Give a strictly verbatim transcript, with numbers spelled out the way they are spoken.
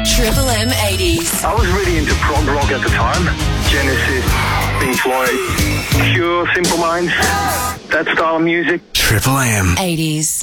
Triple M eighties. I was really into prog rock at the time. Genesis, Pink Floyd, Cure, Simple Minds, that style of music. Triple M eighties.